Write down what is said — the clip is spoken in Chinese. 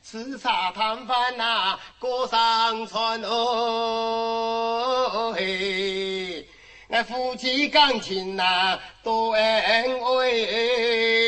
吃茶谈饭呐，过上船哦嘿，俺夫妻感情呐多恩爱。